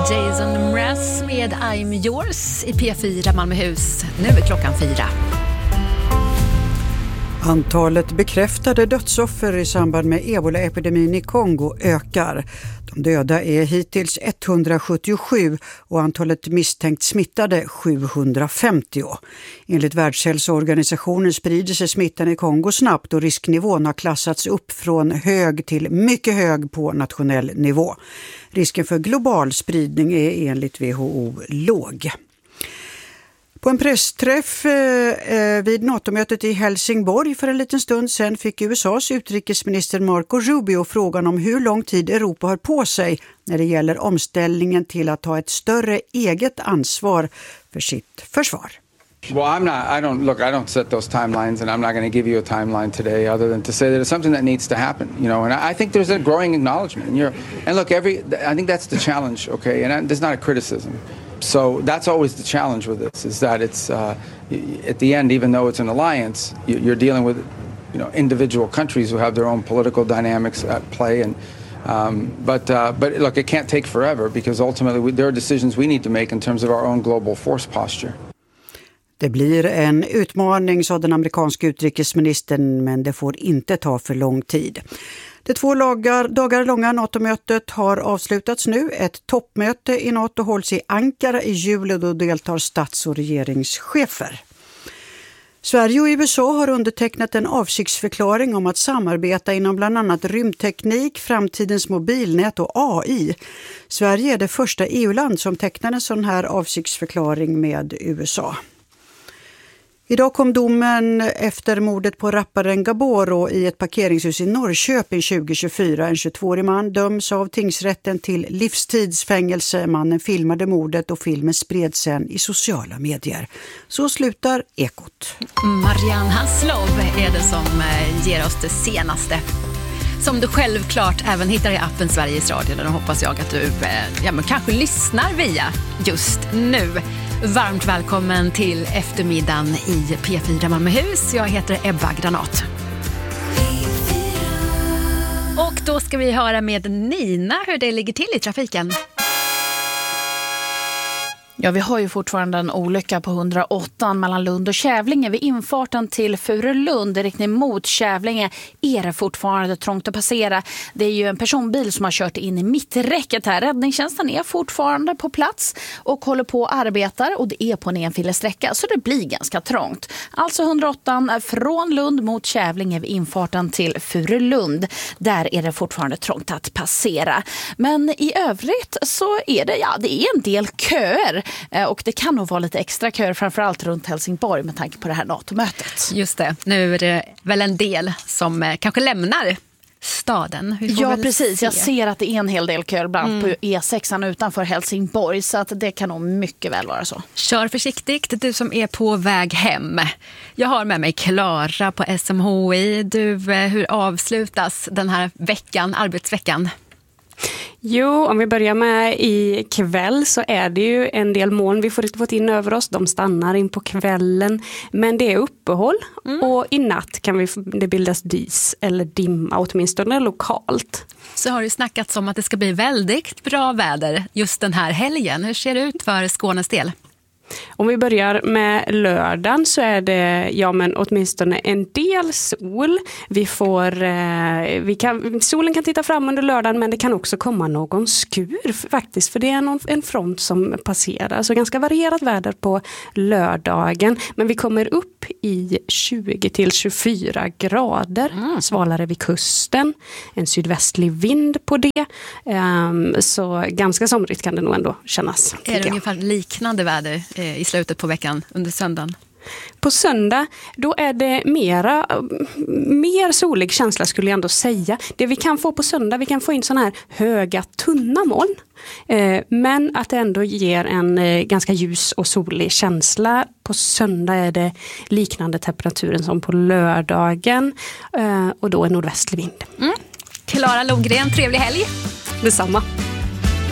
Jason Mraz med I'm Yours i P4 Malmöhus. Nu är klockan 4. Antalet bekräftade dödsoffer i samband med Ebola-epidemin i Kongo ökar. De döda är hittills 177 och antalet misstänkt smittade 750. Enligt Världshälsoorganisationen sprider sig smittan i Kongo snabbt och risknivån har klassats upp från hög till mycket hög på nationell nivå. Risken för global spridning är enligt WHO låg. På en pressträff vid NATO-mötet i Helsingborg för en liten stund sedan fick USAs utrikesminister Marco Rubio frågan om hur lång tid Europa har på sig när det gäller omställningen till att ta ett större eget ansvar för sitt försvar. Well, I don't set those timelines, and I'm not going to give you a timeline today other than to say that it's something that needs to happen, and I think there's a growing acknowledgement. And look, I think that's the challenge, okay, and there's not a criticism. So that's always the challenge with this, is that it's at the end, even though it's an alliance, you're dealing with individual countries who have their own political dynamics at play, and but look, it can't take forever because ultimately there are decisions we need to make in terms of our own global force posture. Det blir en utmaning, sa den amerikanska utrikesministern, men det får inte ta för lång tid. Det 2 dagar långa NATO-mötet har avslutats nu. Ett toppmöte i NATO hålls i Ankara i juli och då deltar stats- och regeringschefer. Sverige och USA har undertecknat en avsiktsförklaring om att samarbeta inom bland annat rymdteknik, framtidens mobilnät och AI. Sverige är det första EU-land som tecknar en sån här avsiktsförklaring med USA. Idag kom domen efter mordet på rapparen Gaboro i ett parkeringshus i Norrköping 2024. En 22-årig man döms av tingsrätten till livstidsfängelse. Mannen filmade mordet och filmen spreds sen i sociala medier. Så slutar Ekot. Marianne Hasslov är det som ger oss det senaste. Som du självklart även hittar i appen Sveriges Radio. Där hoppas jag att du kanske lyssnar via just nu. Varmt välkommen till eftermiddagen i P4 Malmöhus. Jag heter Ebba Granat. Och då ska vi höra med Nina hur det ligger till i trafiken. Ja, vi har ju fortfarande en olycka på 108 mellan Lund och Kävlinge. Vid infarten till Furulund i riktning mot Kävlinge är det fortfarande trångt att passera. Det är ju en personbil som har kört in i mitträcket här. Räddningstjänsten är fortfarande på plats och håller på och arbetar, och det är på en enfilig sträcka så det blir ganska trångt. Alltså 108 från Lund mot Kävlinge vid infarten till Furulund. Där är det fortfarande trångt att passera. Men i övrigt så är det är en del köer. Och det kan nog vara lite extra köer framförallt runt Helsingborg med tanke på det här NATO-mötet. Just det, nu är det väl en del som kanske lämnar staden. Ja, precis. Jag ser att det är en hel del köer bland på E6 utanför Helsingborg, så att det kan nog mycket väl vara så. Kör försiktigt, du som är på väg hem. Jag har med mig Klara på SMHI. Hur avslutas den här arbetsveckan? Jo, om vi börjar med i kväll så är det ju en del moln vi fått in över oss. De stannar in på kvällen, men det är uppehåll. Och i natt kan det bildas dis eller dimma, åtminstone lokalt. Så har det snackats om att det ska bli väldigt bra väder just den här helgen. Hur ser det ut för Skånes del? Om vi börjar med lördagen så är det men åtminstone en del sol. Solen kan titta fram under lördagen, men det kan också komma någon skur faktiskt, för det är en front som passerar. Så ganska varierat väder på lördagen, men vi kommer upp i 20-24 grader. Svalare vid kusten, en sydvästlig vind på det. Så ganska somrigt kan det nog ändå kännas. Är det ungefär liknande väder i slutet på veckan under söndagen? På söndag då är det mer solig känsla, skulle jag ändå säga. Det vi kan få på söndag, vi kan få in såna här höga tunna moln. Men att det ändå ger en ganska ljus och solig känsla. På söndag är det liknande temperaturen som på lördagen. Och då är nordvästlig vind. Klara Lundgren, trevlig helg. Detsamma.